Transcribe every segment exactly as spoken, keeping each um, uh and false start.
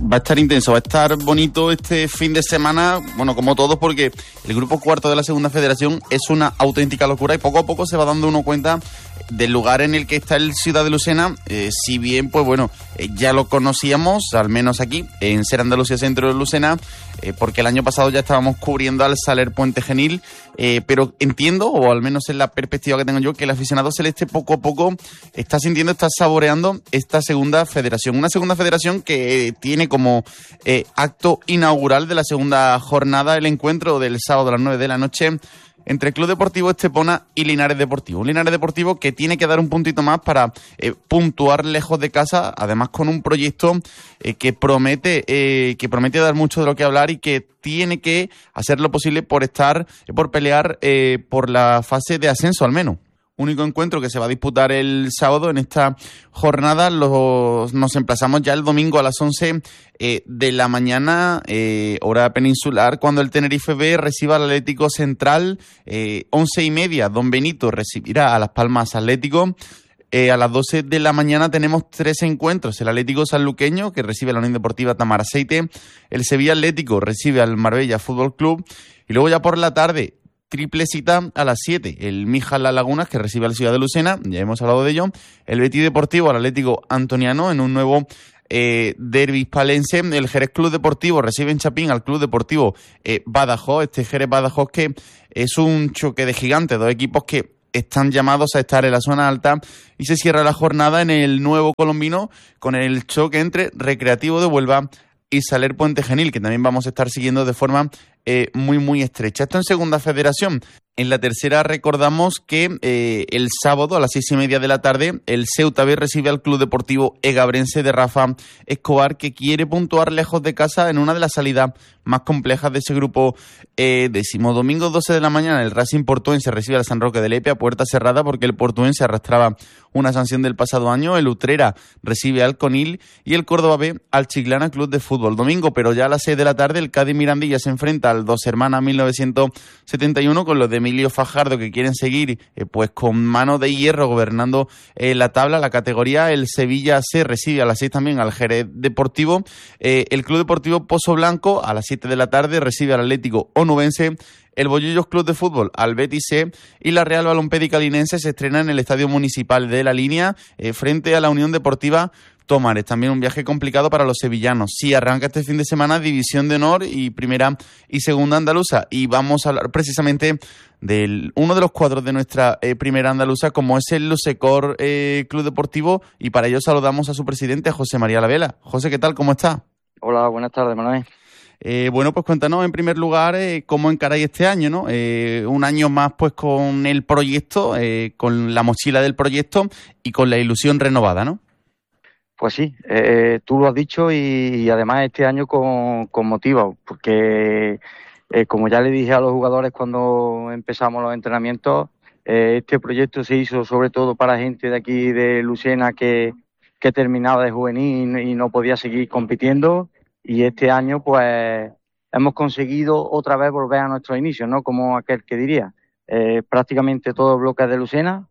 va a estar intenso, va a estar bonito este fin de semana, bueno, como todos, porque el grupo cuarto de la Segunda Federación es una auténtica locura y poco a poco se va dando uno cuenta del lugar en el que está el Ciudad de Lucena, eh, si bien, pues bueno, eh, ya lo conocíamos, al menos aquí, en Ser Andalucía Centro de Lucena, eh, porque el año pasado ya estábamos cubriendo al Saler Puente Genil, eh, pero entiendo, o al menos en la perspectiva que tengo yo, que el aficionado celeste poco a poco está sintiendo, está saboreando esta Segunda Federación. Una Segunda Federación que eh, tiene como eh, acto inaugural de la segunda jornada el encuentro del sábado a las nueve de la noche entre Club Deportivo Estepona y Linares Deportivo. Un Linares Deportivo que tiene que dar un puntito más para eh, puntuar lejos de casa, además con un proyecto eh, que promete eh, que promete dar mucho de lo que hablar y que tiene que hacer lo posible por estar, eh, por pelear eh, por la fase de ascenso al menos. Único encuentro que se va a disputar el sábado en esta jornada. Los, nos emplazamos ya el domingo a las once eh, de la mañana, eh, hora peninsular, cuando el Tenerife B reciba al Atlético Central. Eh, once y media, Don Benito recibirá a Las Palmas Atlético. Eh, a las doce de la mañana tenemos tres encuentros. El Atlético Sanluqueño, que recibe a la Unión Deportiva Tamaraceite. El Sevilla Atlético recibe al Marbella Fútbol Club. Y luego ya por la tarde, triple cita a las siete, el Mijas Las Lagunas, que recibe a la Ciudad de Lucena, ya hemos hablado de ello, el Betis Deportivo al Atlético Antoniano en un nuevo eh, derbi hispalense, el Jerez Club Deportivo recibe en Chapín al Club Deportivo eh, Badajoz, este Jerez Badajoz que es un choque de gigantes, dos equipos que están llamados a estar en la zona alta, y se cierra la jornada en el nuevo colombino con el choque entre Recreativo de Huelva y Saler Puente Genil, que también vamos a estar siguiendo de forma eh, muy, muy estrecha. Esto en Segunda Federación. En la tercera recordamos que eh, el sábado a las seis y media de la tarde el Ceuta B recibe al Club Deportivo Egabrense de Rafa Escobar, que quiere puntuar lejos de casa en una de las salidas más complejas de ese grupo eh, décimo. Domingo doce de la mañana el Racing Portuense recibe al San Roque de Lepe a puerta cerrada porque el Portuense arrastraba una sanción del pasado año. El Utrera recibe al Conil y el Córdoba B al Chiclana Club de Fútbol. Domingo, pero ya a las seis de la tarde el Cádiz Mirandilla se enfrenta al Dos Hermanas mil novecientos setenta y uno con los de Emilio Fajardo, que quieren seguir eh, pues con mano de hierro gobernando eh, la tabla, la categoría. El Sevilla C recibe a las seis también al Jerez Deportivo. Eh, el Club Deportivo Pozo Blanco a las siete de la tarde recibe al Atlético Onubense. El Bollullos Club de Fútbol al Betis C y la Real Balompédica Linense se estrena en el Estadio Municipal de La Línea eh, frente a la Unión Deportiva Tomares. También un viaje complicado para los sevillanos. Sí, arranca este fin de semana División de Honor y Primera y Segunda Andaluza. Y vamos a hablar precisamente de uno de los cuadros de nuestra eh, Primera Andaluza, como es el Lusecor eh, Club Deportivo. Y para ello saludamos a su presidente, José María Lavela. José, ¿qué tal? ¿Cómo está? Hola, buenas tardes, Manuel. Eh, bueno, pues cuéntanos en primer lugar eh, cómo encaráis este año, ¿no? Eh, un año más pues con el proyecto, eh, con la mochila del proyecto y con la ilusión renovada, ¿no? Pues sí, eh, tú lo has dicho y, y además este año con, con motivo, porque eh, como ya le dije a los jugadores cuando empezamos los entrenamientos, eh, este proyecto se hizo sobre todo para gente de aquí de Lucena que, que terminaba de juvenil y no podía seguir compitiendo, y este año pues hemos conseguido otra vez volver a nuestros inicios, ¿no? Como aquel que diría, eh, prácticamente todo bloque de Lucena,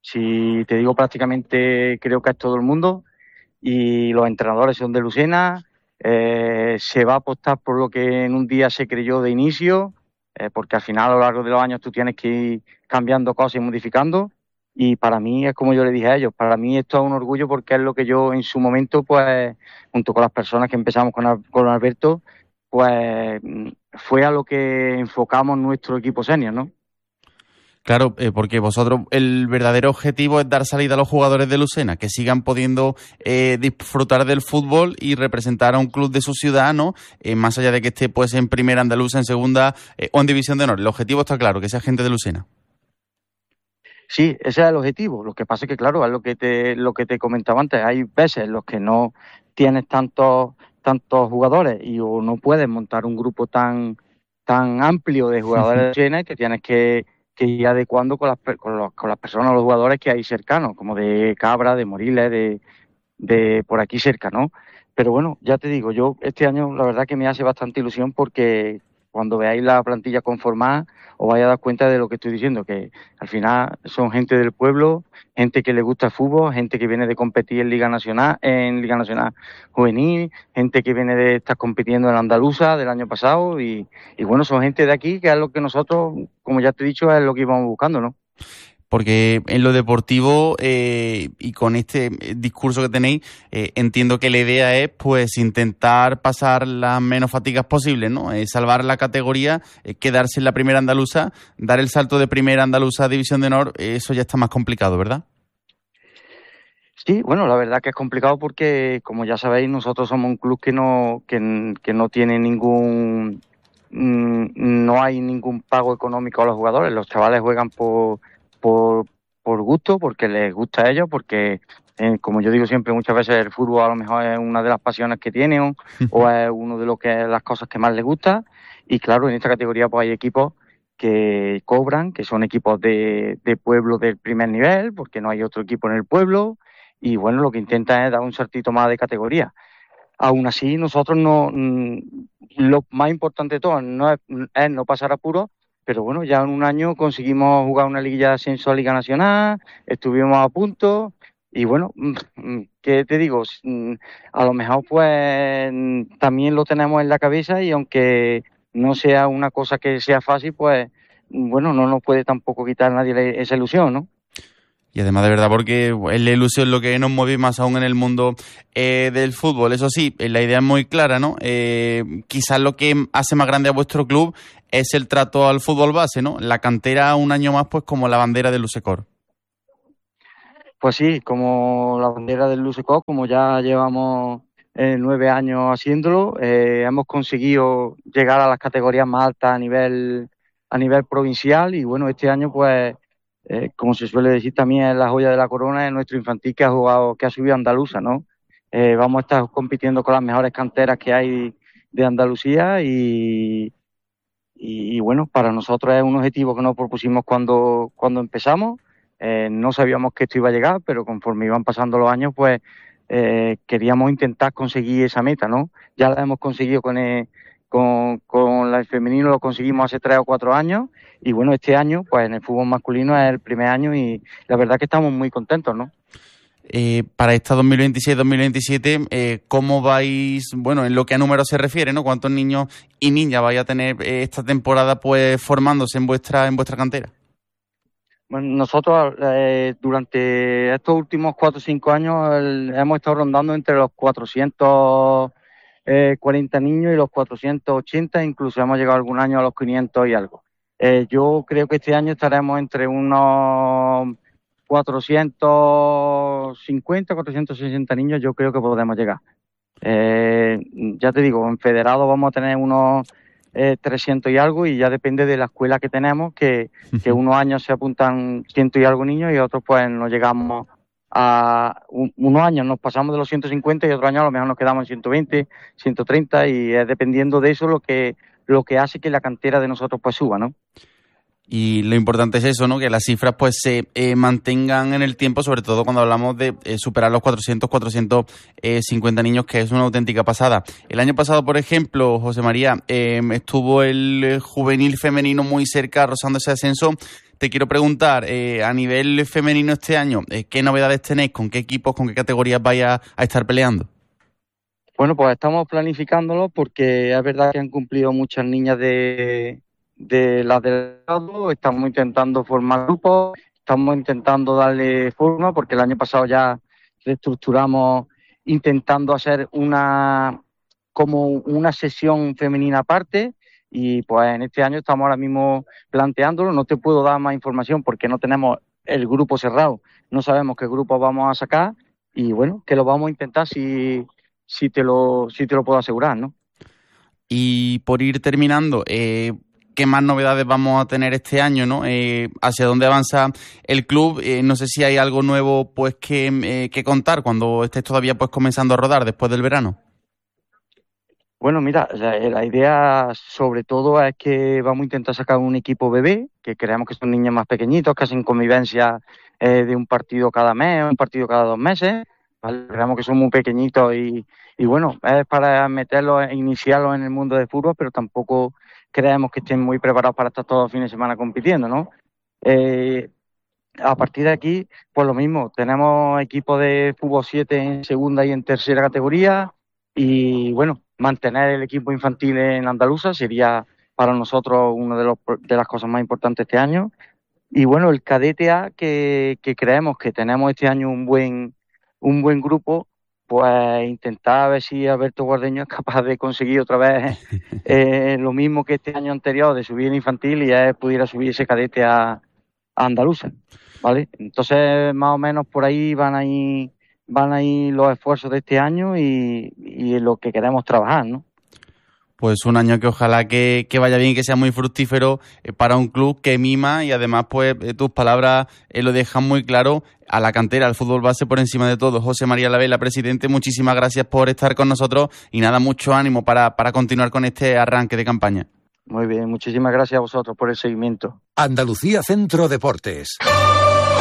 si te digo prácticamente creo que es todo el mundo, y los entrenadores son de Lucena. Eh, se va a apostar por lo que en un día se creyó de inicio, eh, porque al final a lo largo de los años tú tienes que ir cambiando cosas y modificando, y para mí es como yo le dije a ellos, para mí esto es un orgullo porque es lo que yo en su momento, pues junto con las personas que empezamos con, con Alberto, pues fue a lo que enfocamos nuestro equipo senior, ¿no? Claro, eh, porque vosotros, el verdadero objetivo es dar salida a los jugadores de Lucena, que sigan pudiendo eh, disfrutar del fútbol y representar a un club de su ciudad, ¿no? Eh, más allá de que esté pues en Primera Andaluza, en Segunda eh, o en División de Honor. El objetivo está claro, que sea gente de Lucena. Sí, ese es el objetivo. Lo que pasa es que, claro, es lo que te, lo que te comentaba antes. Hay veces en los que no tienes tantos, tantos jugadores y o no puedes montar un grupo tan, tan amplio de jugadores de Lucena, que tienes que que ir adecuando con las, con, los, con las personas, los jugadores que hay cercanos, como de Cabra, de Moriles, de, de por aquí cerca, ¿no? Pero bueno, ya te digo, yo este año la verdad que me hace bastante ilusión porque cuando veáis la plantilla conformada os vais a dar cuenta de lo que estoy diciendo, que al final son gente del pueblo, gente que le gusta el fútbol, gente que viene de competir en Liga Nacional, en Liga Nacional Juvenil, gente que viene de estar compitiendo en la Andaluza del año pasado y, y bueno, son gente de aquí que es lo que nosotros, como ya te he dicho, es lo que íbamos buscando, ¿no? Porque en lo deportivo eh, y con este discurso que tenéis, eh, entiendo que la idea es pues intentar pasar las menos fatigas posibles, ¿no? Eh, salvar la categoría, eh, quedarse en la primera andaluza, dar el salto de primera andaluza a División de Honor, eh, eso ya está más complicado, ¿verdad? Sí, bueno, la verdad que es complicado porque, como ya sabéis, nosotros somos un club que no, que, que no tiene ningún, mm, no hay ningún pago económico a los jugadores. Los chavales juegan por, por, por gusto, porque les gusta a ellos, porque, eh, como yo digo siempre, muchas veces el fútbol a lo mejor es una de las pasiones que tienen o, o es uno de lo que las cosas que más les gusta. Y claro, en esta categoría pues hay equipos que cobran, que son equipos de, de pueblo del primer nivel, porque no hay otro equipo en el pueblo. Y bueno, lo que intentan es dar un saltito más de categoría. Aún así, nosotros no, lo más importante de todo no es, es no pasar apuros, pero bueno, ya en un año conseguimos jugar una liguilla de ascenso a Liga Nacional, estuvimos a punto y bueno, ¿qué te digo? A lo mejor pues también lo tenemos en la cabeza y aunque no sea una cosa que sea fácil, pues bueno, no nos puede tampoco quitar nadie esa ilusión, ¿no? Y además de verdad porque es la ilusión lo que nos mueve más aún en el mundo eh, del fútbol. Eso sí, la idea es muy clara, ¿no? Eh, quizás lo que hace más grande a vuestro club es el trato al fútbol base, ¿no? La cantera un año más pues como la bandera del Lusecor. Pues sí, como la bandera del Lusecor, como ya llevamos eh, nueve años haciéndolo, eh, hemos conseguido llegar a las categorías más altas a nivel, a nivel provincial y bueno, este año pues Eh, como se suele decir también es la joya de la corona, es nuestro infantil que ha jugado, que ha subido a Andaluza, ¿no? Eh, vamos a estar compitiendo con las mejores canteras que hay de Andalucía y, y, y bueno, para nosotros es un objetivo que nos propusimos cuando, cuando empezamos. Eh, no sabíamos que esto iba a llegar, pero conforme iban pasando los años, pues eh, queríamos intentar conseguir esa meta, ¿no? Ya la hemos conseguido con el, con, con el femenino, lo conseguimos hace tres o cuatro años. Y bueno, este año, pues en el fútbol masculino es el primer año y la verdad que estamos muy contentos, ¿no? Eh, para esta dos mil veintiséis dos mil veintisiete, eh, ¿cómo vais, bueno, en lo que a números se refiere, ¿no? ¿Cuántos niños y niñas vais a tener eh, esta temporada pues formándose en vuestra en vuestra cantera? Bueno, nosotros eh, durante estos últimos cuatro o cinco años el, hemos estado rondando entre los cuatrocientos cuarenta niños y los cuatrocientos ochenta, incluso hemos llegado algún año a los quinientos y algo. Eh, yo creo que este año estaremos entre unos cuatrocientos cincuenta, cuatrocientos sesenta niños, yo creo que podemos llegar. Eh, ya te digo, en federado vamos a tener unos eh, trescientos y algo y ya depende de la escuela que tenemos, que, que unos años se apuntan ciento y algo niños y otros pues nos llegamos a un, unos años nos pasamos de los ciento cincuenta y otros años a lo mejor nos quedamos en ciento veinte, ciento treinta y es dependiendo de eso lo que lo que hace que la cantera de nosotros pues suba, ¿no? Y lo importante es eso, ¿no? Que las cifras pues se eh, mantengan en el tiempo, sobre todo cuando hablamos de eh, superar los cuatrocientos, cuatrocientos cincuenta niños, que es una auténtica pasada. El año pasado, por ejemplo, José María, eh, estuvo el juvenil femenino muy cerca, rozando ese ascenso. Te quiero preguntar, eh, a nivel femenino este año, eh, ¿qué novedades tenéis? ¿Con qué equipos, con qué categorías vais a, a estar peleando? Bueno, pues estamos planificándolo porque es verdad que han cumplido muchas niñas de... de las del lado, estamos intentando formar grupos, estamos intentando darle forma, porque el año pasado ya reestructuramos intentando hacer una como una sesión femenina aparte y pues en este año estamos ahora mismo planteándolo. No te puedo dar más información porque no tenemos el grupo cerrado, no sabemos qué grupo vamos a sacar y bueno, que lo vamos a intentar si, si te lo si te lo puedo asegurar, ¿no? Y por ir terminando, eh, ¿qué más novedades vamos a tener este año, ¿no? Eh, ¿hacia dónde avanza el club? Eh, no sé si hay algo nuevo pues que, eh, que contar cuando estés todavía pues comenzando a rodar después del verano. Bueno, mira, la, la idea sobre todo es que vamos a intentar sacar un equipo bebé, que creemos que son niños más pequeñitos, que hacen convivencia eh, de un partido cada mes, un partido cada dos meses, ¿vale? Creemos que son muy pequeñitos y, y bueno, es para meterlos, iniciarlos en el mundo del fútbol, pero tampoco creemos que estén muy preparados para estar todos los fines de semana compitiendo, ¿no? Eh, a partir de aquí, pues lo mismo, tenemos equipos de fútbol siete en segunda y en tercera categoría y bueno, mantener el equipo infantil en Andaluza sería para nosotros una de, los, de las cosas más importantes este año. Y bueno, el cadete A, que, que creemos que tenemos este año un buen, un buen grupo, pues intentar a ver si Alberto Guardeño es capaz de conseguir otra vez eh, lo mismo que este año anterior, de subir el infantil y ya pudiera subir ese cadete a, a Andaluza, ¿vale? Entonces, más o menos por ahí van a ir, van a ir los esfuerzos de este año y, y en lo que queremos trabajar, ¿no? Pues un año que ojalá que, que vaya bien y que sea muy fructífero eh, para un club que mima y además pues eh, tus palabras eh, lo dejan muy claro a la cantera, al fútbol base por encima de todo. José María Lavela, presidente, muchísimas gracias por estar con nosotros y nada, mucho ánimo para, para continuar con este arranque de campaña. Muy bien, muchísimas gracias a vosotros por el seguimiento. Andalucía Centro Deportes.